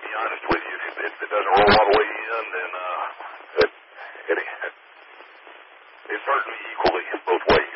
be honest with you. If it doesn't roll all the way in, then it certainly equally both ways.